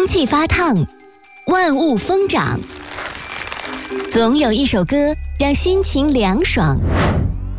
气发烫，万物疯长，总有一首歌让心情凉爽。